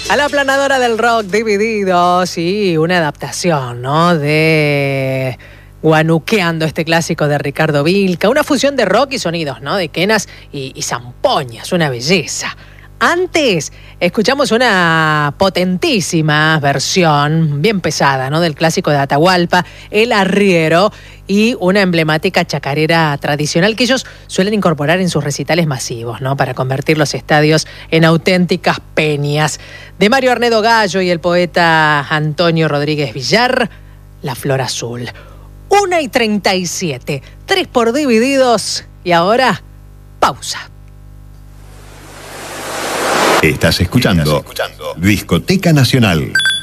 A la aplanadora del rock Divididos y una adaptación, ¿no? De Guanuqueando, este clásico de Ricardo Vilca, una fusión de rock y sonidos, ¿no? De quenas y zampoñas, una belleza. Antes escuchamos una potentísima versión, bien pesada, ¿no? Del clásico de Atahualpa, El Arriero, y una emblemática chacarera tradicional que ellos suelen incorporar en sus recitales masivos, ¿no? Para convertir los estadios en auténticas peñas. De Mario Arnedo Gallo y el poeta Antonio Rodríguez Villar, La Flor Azul. 1:37, 3 por Divididos, y ahora, pausa. Estás escuchando Discoteca Nacional.